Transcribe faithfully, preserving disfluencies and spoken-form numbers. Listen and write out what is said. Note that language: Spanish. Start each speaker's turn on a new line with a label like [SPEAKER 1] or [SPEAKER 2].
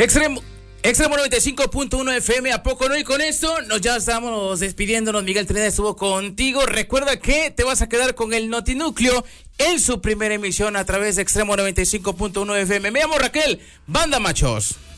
[SPEAKER 1] Extremo. Extremo noventa y cinco punto uno F M, ¿a poco no? Y con esto nos ya estamos despidiéndonos. Miguel Trinidad estuvo contigo. Recuerda que te vas a quedar con el Notinúcleo en su primera emisión a través de Extremo noventa y cinco punto uno F M. Me llamo Raquel, Banda Machos.